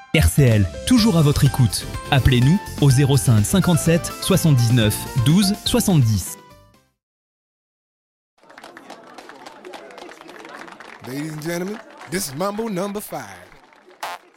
RCL, toujours à votre écoute. Appelez-nous au 05 57 79 12 70. Ladies and gentlemen, this is Mambo number 5.